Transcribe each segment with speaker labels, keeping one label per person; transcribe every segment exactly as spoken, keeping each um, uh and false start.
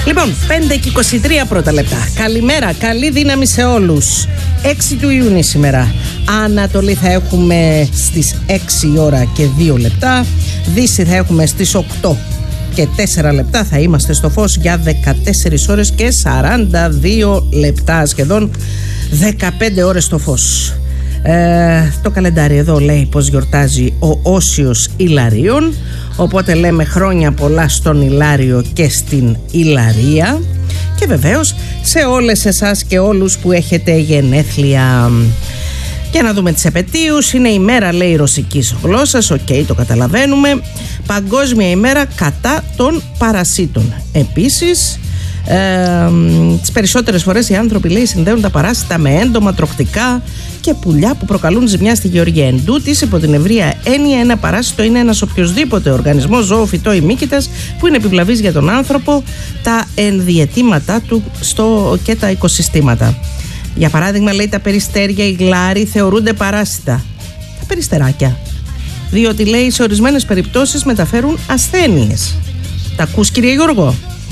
Speaker 1: Λοιπόν, πέντε και είκοσι τρία πρώτα λεπτά. Καλημέρα, καλή δύναμη σε όλους. έξι του Ιούνιου σήμερα. Ανατολή θα έχουμε στις έξι ώρα και δύο λεπτά. Δύση θα έχουμε στις οκτώ και τέσσερα λεπτά. Θα είμαστε στο φως για δεκατέσσερις ώρες και σαράντα δύο λεπτά. Σχεδόν δεκαπέντε ώρες στο φως. Ε, το καλεντάρι εδώ λέει πως γιορτάζει ο Όσιος Ιλαρίων, οπότε λέμε χρόνια πολλά στον Ιλάριο και στην Ιλαρία. Και βεβαίως σε όλες εσάς και όλους που έχετε γενέθλια. Για να δούμε τις επετείους. Είναι η μέρα, λέει, ρωσικής γλώσσας. Οκ, okay, το καταλαβαίνουμε. Παγκόσμια ημέρα κατά των παρασίτων. Επίσης, ε, τις περισσότερες φορές οι άνθρωποι, λέει, συνδέουν τα παράσιτα με έντομα, τροκτικά και πουλιά που προκαλούν ζημιά στη γεωργία. Εν τούτης, υπό την ευρεία έννοια, ένα παράσιτο είναι ένας οποιοσδήποτε οργανισμός, ζώο, φυτό ή μύκητας που είναι επιβλαβής για τον άνθρωπο, τα ενδιαιτήματά του στο, και τα οικοσυστήματα. Για παράδειγμα, λέει, τα περιστέρια, οι γλάροι θεωρούνται παράσιτα. Τα περιστεράκια. Διότι, λέει, σε ορισμένες περιπτώσεις μεταφέρουν ασθένειες. Τα ακούς, κύριε Γιώργο?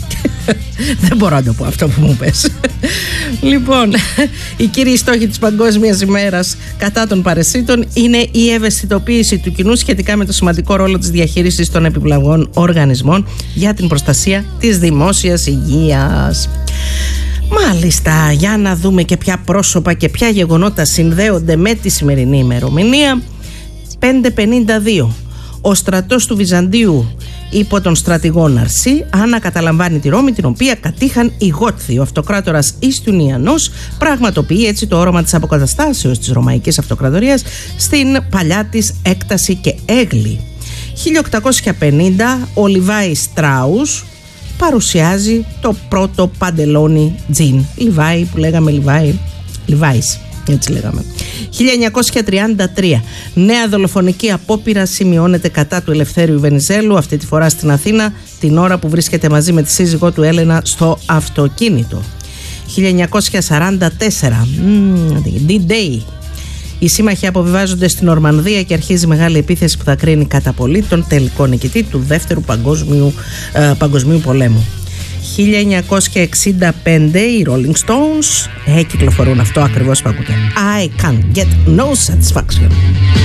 Speaker 1: Δεν μπορώ να το πω αυτό που μου πες. Λοιπόν, οι κύριοι στόχοι της Παγκόσμιας ημέρας κατά των παρασίτων είναι η ευαισθητοποίηση του κοινού σχετικά με το σημαντικό ρόλο της διαχείρισης των επιβλαβών οργανισμών για την προστασία της δημόσιας υγείας. Μάλιστα, για να δούμε και ποια πρόσωπα και ποια γεγονότα συνδέονται με τη σημερινή ημερομηνία. πέντε πενήντα δύο. Ο στρατός του Βυζαντίου υπό τον στρατηγό Ναρσή ανακαταλαμβάνει τη Ρώμη, την οποία κατήχαν οι Γότθοι. Ο αυτοκράτορας Ιστιουνιανός πραγματοποιεί έτσι το όρομα της αποκαταστάσεως της Ρωμαϊκής Αυτοκρατορίας στην παλιά της έκταση και έγκλη. χίλια οκτακόσια πενήντα ο Λιβάι Στράους παρουσιάζει το πρώτο παντελόνι τζιν. Λιβάι που λέγαμε Λιβάι, Λιβάις, έτσι λέγαμε. χίλια εννιακόσια τριάντα τρία νέα δολοφονική απόπειρα σημειώνεται κατά του Ελευθέριου Βενιζέλου, αυτή τη φορά στην Αθήνα, την ώρα που βρίσκεται μαζί με τη σύζυγό του Έλενα στο αυτοκίνητο. χίλια εννιακόσια σαράντα τέσσερα ντι-Day. Οι σύμμαχοι αποβιβάζονται στην Ορμανδία και αρχίζει μεγάλη επίθεση που θα κρίνει κατά πολύ τον τελικό νικητή του δεύτερου παγκόσμιου, ε, παγκοσμίου πολέμου. χίλια εννιακόσια εξήντα πέντε οι Rolling Stones ε, κυκλοφορούν αυτό ακριβώς που ακούτε. I can't get no satisfaction.